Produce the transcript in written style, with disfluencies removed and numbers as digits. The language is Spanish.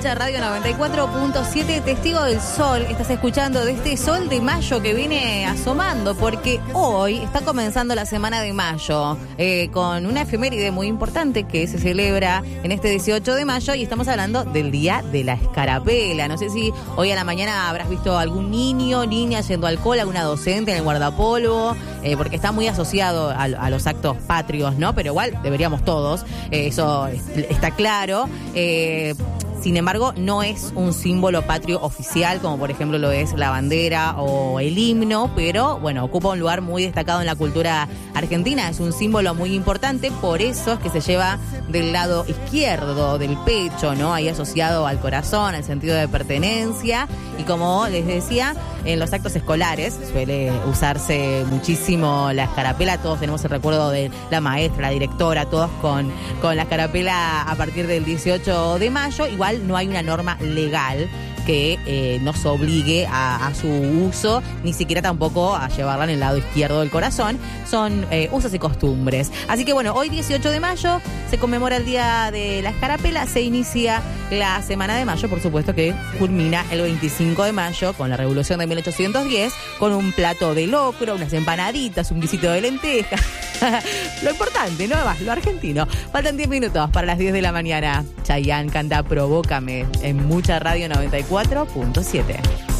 Mucha Radio 94.7, testigo del sol. Estás escuchando de este sol de mayo que viene asomando, porque hoy está comenzando la semana de mayo, con una efeméride muy importante que se celebra en este 18 de mayo y estamos hablando del Día de la Escarapela. No sé si hoy a la mañana habrás visto algún niño, niña yendo al cole, alguna docente en el guardapolvo, porque está muy asociado a los actos patrios, ¿no? Pero igual deberíamos todos, eso está claro. Sin embargo, no es un símbolo patrio oficial, como por ejemplo lo es la bandera o el himno, pero bueno, ocupa un lugar muy destacado en la cultura argentina, es un símbolo muy importante, por eso es que se lleva del lado izquierdo del pecho, ¿no? Ahí asociado al corazón, al sentido de pertenencia, y como les decía, en los actos escolares suele usarse muchísimo la escarapela, todos tenemos el recuerdo de la maestra, la directora, todos con la escarapela a partir del 18 de mayo, igual no hay una norma legal que nos obligue a su uso, ni siquiera tampoco a llevarla en el lado izquierdo del corazón. Son usos y costumbres. Así que bueno, hoy 18 de mayo se conmemora el Día de la Escarapela, se inicia la Semana de Mayo, por supuesto que culmina el 25 de mayo con la Revolución de 1810, con un plato de locro, unas empanaditas, un guisito de lentejas. Lo importante, ¿no? Más, lo argentino. Faltan 10 minutos para las 10 de la mañana. Chayanne canta Provócame en Mucha Radio 94.7.